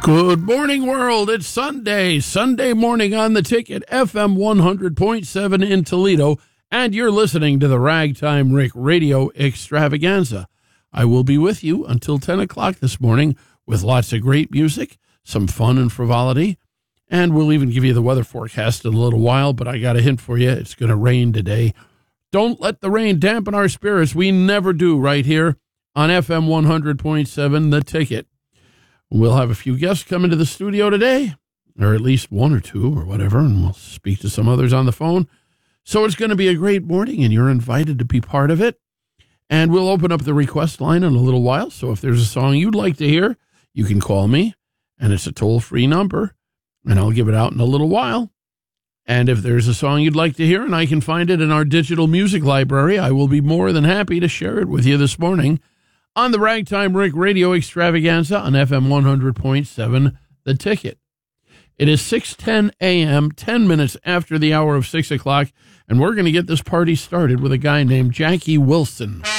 Good morning, world. It's Sunday morning on the Ticket, FM 100.7 in Toledo, and you're listening to the Ragtime Rick Radio Extravaganza. I will be with you until 10 o'clock this morning with lots of great music, some fun and frivolity, and we'll even give you the weather forecast in a little while, but I got a hint for you. It's going to rain today. Don't let the rain dampen our spirits. We never do right here on FM 100.7, The Ticket. We'll have a few guests come into the studio today, or at least one or two or whatever, and we'll speak to some others on the phone. So it's going to be a great morning, and you're invited to be part of it. And we'll open up the request line in a little while. So if there's a song you'd like to hear, you can call me, and it's a toll-free number, and I'll give it out in a little while. And if there's a song you'd like to hear, and I can find it in our digital music library, I will be more than happy to share it with you this morning on the Ragtime Rick Radio Extravaganza on FM 100.7, The Ticket. It is 6:10 a.m., 10 minutes after the hour of 6 o'clock, and we're going to get this party started with a guy named Jackie Wilson.